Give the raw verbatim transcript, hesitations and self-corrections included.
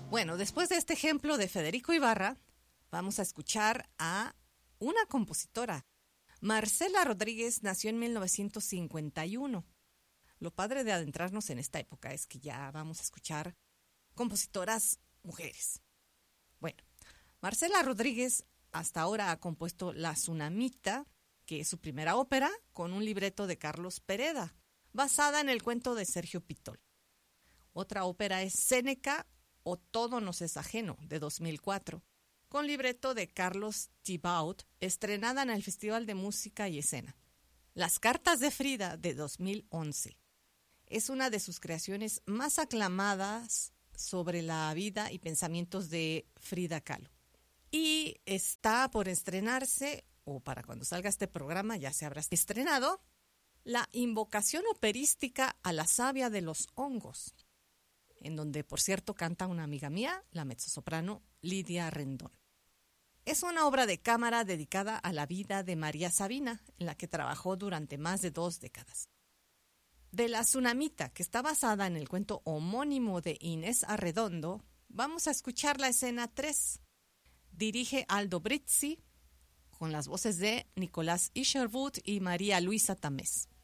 Bueno, después de este ejemplo de Federico Ibarra, vamos a escuchar a una compositora. Marcela Rodríguez nació en mil novecientos cincuenta y uno. Lo padre de adentrarnos en esta época es que ya vamos a escuchar compositoras mujeres. Bueno, Marcela Rodríguez hasta ahora ha compuesto La Tsunamita, que es su primera ópera, con un libreto de Carlos Pereda, basada en el cuento de Sergio Pitol. Otra ópera es Séneca o Todo nos es ajeno, de dos mil cuatro, con libreto de Carlos Thibaut, estrenada en el Festival de Música y Escena. Las cartas de Frida, de dos mil once. Es una de sus creaciones más aclamadas sobre la vida y pensamientos de Frida Kahlo. Y está por estrenarse, o para cuando salga este programa ya se habrá estrenado, la invocación operística a la savia de los hongos, en donde, por cierto, canta una amiga mía, la mezzosoprano Lidia Rendón. Es una obra de cámara dedicada a la vida de María Sabina, en la que trabajó durante más de dos décadas. De La Tsunamita, que está basada en el cuento homónimo de Inés Arredondo, vamos a escuchar la escena tres. Dirige Aldo Brizzi, con las voces de Nicolás Isherwood y María Luisa Tamés.